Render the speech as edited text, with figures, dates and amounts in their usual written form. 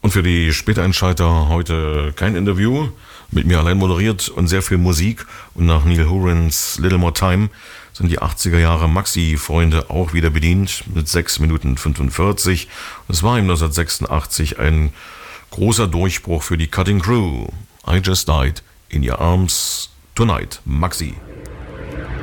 Und für die Späteinschalter heute kein Interview, mit mir allein moderiert und sehr viel Musik. Und nach Neil Horans Little More Time sind die 80er Jahre Maxi-Freunde auch wieder bedient mit 6 Minuten 45. Es war im 1986 ein großer Durchbruch für die Cutting Crew. I Just Died in Your Arms Tonight, Maxi.